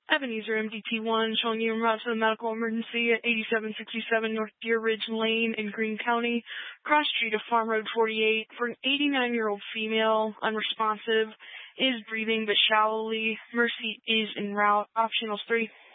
Ebenezer MDT1 showing you en route to the medical emergency at 8767 North Deer Ridge Lane in Greene County, cross street of Farm Road 48 for an 89-year-old female, unresponsive, is breathing but shallowly. Mercy is en route. Optionals 3.